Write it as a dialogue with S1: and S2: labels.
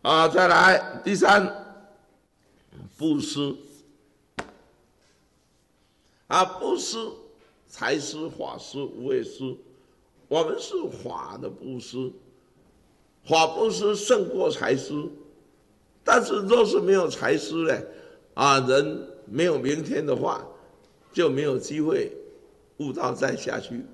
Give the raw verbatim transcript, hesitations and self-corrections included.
S1: 啊，再来第三，布施。啊，布施，财施、法施、无畏施，我们是法的布施，法布施胜过财施。但是若是没有财施呢，啊，人没有明天的话，就没有机会悟道再下去。